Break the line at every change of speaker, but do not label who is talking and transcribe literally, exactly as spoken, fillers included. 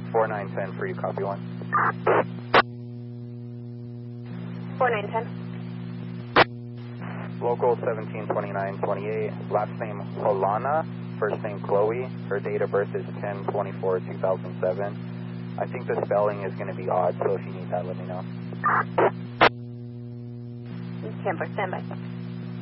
four nine ten for you, copy one.
four nine ten.
Local seventeen twenty-nine twenty-eight, last name Holana, first name Chloe. Her date of birth is ten twenty-four two thousand seven. I think the spelling is going to be odd, so if you need that, let me know.
Stand by, stand by.